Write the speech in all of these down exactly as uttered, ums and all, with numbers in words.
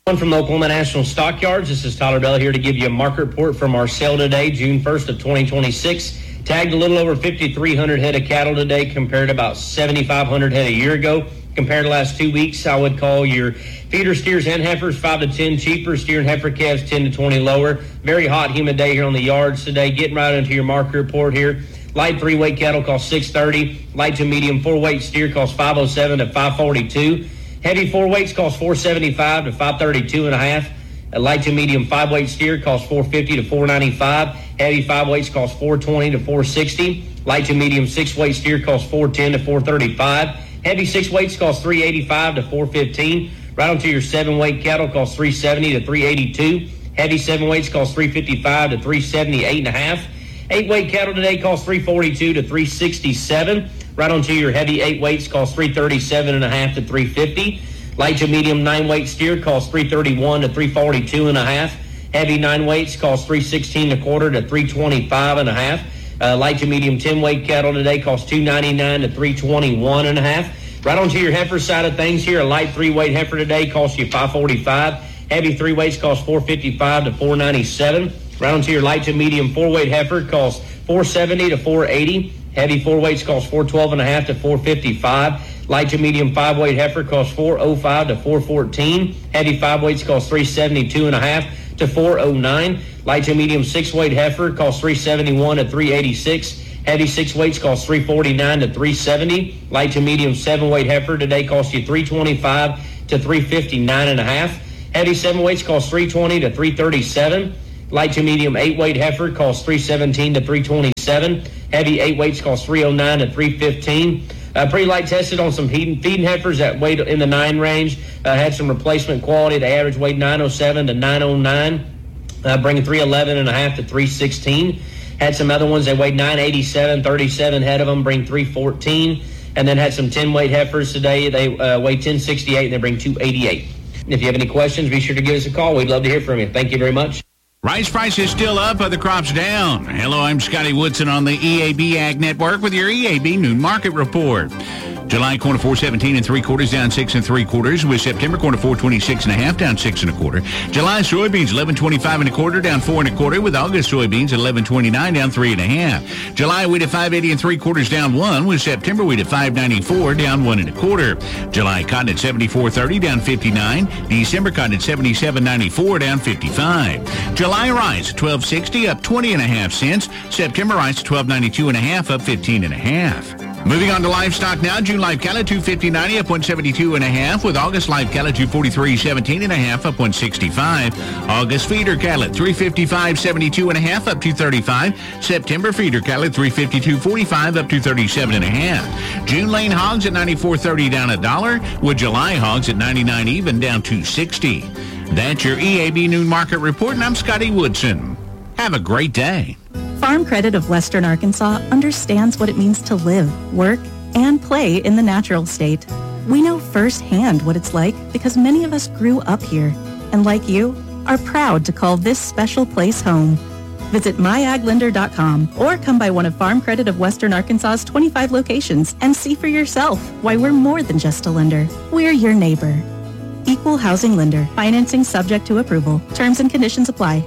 From Oklahoma National Stockyards, this is Tyler Bell here to give you a market report from our sale today, June first of twenty twenty-six. Tagged a little over fifty-three hundred head of cattle today compared to about seventy-five hundred head a year ago. Compared to the last two weeks, I would call your feeder steers and heifers five to ten cheaper, steer and heifer calves ten to twenty lower. Very hot, humid day here on the yards today. Getting right into your market report here. Light three-weight cattle cost six thirty. Light to medium four-weight steer cost five oh seven to five forty-two. Heavy four-weights cost four seventy-five to five thirty-two and a half. A light to medium five-weight steer cost four fifty to four ninety-five. Heavy five-weights cost four twenty to four sixty. Light to medium six-weight steer cost four ten to four thirty-five. Heavy six-weights cost three eighty-five to four fifteen. Right onto your seven-weight cattle cost three seventy to three eighty-two. Heavy seven-weights cost three fifty-five to three seventy-eight and a half. Eight-weight cattle today cost three forty-two to three sixty-seven. Right onto your heavy eight weights cost three thirty-seven and a half to three fifty. Light to medium nine weight steer cost three thirty-one to three forty-two and a half. Heavy nine weights cost three sixteen and a quarter to three twenty-five and a half. Uh, light to medium ten weight cattle today cost two ninety-nine to three twenty-one and a half. Right onto your heifer side of things here, a light three weight heifer today costs you five forty-five. Heavy three weights cost four fifty-five to four ninety-seven. Right onto your light to medium four weight heifer costs four seventy to four eighty. Heavy four weights cost four twelve and a half to four fifty-five. Light to medium five weight heifer costs four oh five to four fourteen. Heavy five weights cost three seventy-two and a half to four oh nine. Light to medium six weight heifer costs three seventy-one to three eighty-six. Heavy six weights cost three forty-nine to three seventy. Light to medium seven weight heifer today costs you three twenty-five to three fifty-nine and a half. Heavy seven weights cost three twenty to three thirty-seven. Light to medium eight weight heifer costs three seventeen to three twenty-seven. Heavy eight weights cost three oh nine to three fifteen. Uh, pretty light tested on some feeding, feeding heifers that weighed in the nine range. Uh, had some replacement quality. The average weighed nine oh seven to nine oh nine, uh, bringing three eleven and a half to three sixteen. Had some other ones that weighed nine eighty-seven, thirty-seven head of them, bring three fourteen. And then had some ten weight heifers today. They uh, weigh ten sixty-eight and they bring two eighty-eight. If you have any questions, be sure to give us a call. We'd love to hear from you. Thank you very much. Rice prices still up, other crops down. Hello, I'm Scotty Woodson on the E A B Ag Network with your E A B Noon Market Report. July corn four seventeen and three quarters down six and three quarters, with September corn four twenty-six and a half down six and a quarter. July soybeans eleven twenty-five and a quarter down four and a quarter, with August soybeans eleven twenty-nine down three and a half. July wheat at five eighty and three quarters down one, with September wheat at five ninety-four down one and a quarter. July cotton at seventy-four thirty down fifty-nine. December cotton at seventy-seven ninety-four down fifty-five. July rice twelve sixty up twenty and a half cents. September rice twelve ninety-two and a half up fifteen and a half. Moving on to livestock now. June live cattle two fifty ninety up one seventy-two and a half, with August live cattle two forty-three seventeen and a half up one sixty-five. August feeder cattle at three fifty-five seventy-two and a half up two thirty-five. September feeder cattle at three fifty-two forty-five up two thirty-seven and a half. June lane hogs at ninety-four thirty down a dollar, with July hogs at ninety-nine even down two sixty. That's your E A B Noon Market Report, and I'm Scotty Woodson. Have a great day. Farm Credit of Western Arkansas understands what it means to live, work, and play in the natural state. We know firsthand what it's like because many of us grew up here, and like you, are proud to call this special place home. Visit my ag lender dot com or come by one of Farm Credit of Western Arkansas's twenty-five locations and see for yourself why we're more than just a lender. We're your neighbor. Equal housing lender. Financing subject to approval. Terms and conditions apply.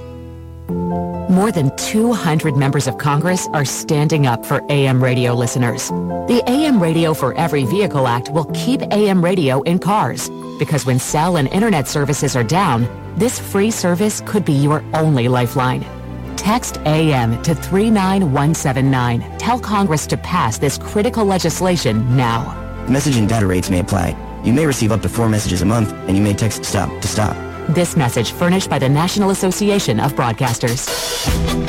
More than two hundred members of Congress are standing up for A M radio listeners. The A M Radio for Every Vehicle Act will keep A M radio in cars, because when cell and internet services are down, this free service could be your only lifeline. Text A M to three nine one seven nine. Tell Congress to pass this critical legislation now. Message and data rates may apply. You may receive up to four messages a month, and you may text STOP to stop. This message furnished by the National Association of Broadcasters.